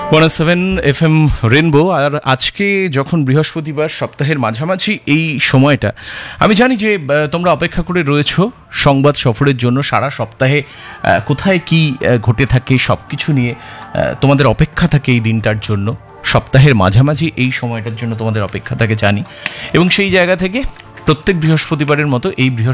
107 FM rainbow. আর আজকে যখন বৃহস্পতিবার, সপ্তাহের মাঝামাঝি এই সময়টা, আমি জানি যে তোমরা অপেক্ষা করে রয়েছো সংবাদ সফরের জন্য। সারা সপ্তাহে কোথায় কি ঘটে থাকে সব কিছু নিয়ে তোমাদের অপেক্ষা থাকে এই দিনটার জন্য। সপ্তাহের মাঝামাঝি এই সময়টার জন্য তোমাদের অপেক্ষা থাকে জানি, এবং সেই জায়গা থেকে প্রত্যেক বৃহস্পতিবারের মতো এই